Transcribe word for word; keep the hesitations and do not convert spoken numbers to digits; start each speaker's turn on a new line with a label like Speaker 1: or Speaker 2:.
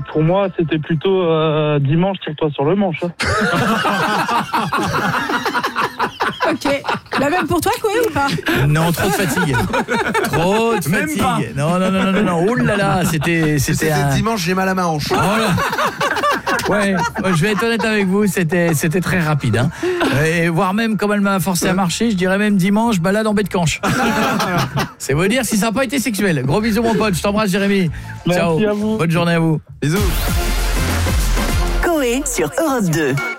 Speaker 1: pour moi, c'était plutôt euh, dimanche, tire-toi sur le manche. Hein.
Speaker 2: Ok. La même pour toi, Koé, ou pas?
Speaker 3: Non, trop de fatigue. Trop de
Speaker 4: Même
Speaker 3: fatigue.
Speaker 4: pas.
Speaker 3: Non, non, non, non, non, non. Oh là là, c'était, c'était
Speaker 5: C'était
Speaker 3: un...
Speaker 5: dimanche, j'ai mal à ma hanche.
Speaker 3: Oh là. Ouais, je vais être honnête avec vous, c'était c'était très rapide, hein. Et voire même comme elle m'a forcé à marcher, je dirais même dimanche balade en baie de Canche. C'est vous dire si ça n'a pas été sexuel. Gros bisous mon pote, je t'embrasse Jérémy.
Speaker 1: Merci
Speaker 3: Ciao.
Speaker 1: à vous.
Speaker 3: Bonne journée à vous.
Speaker 5: Bisous.
Speaker 6: Koé sur Europe deux.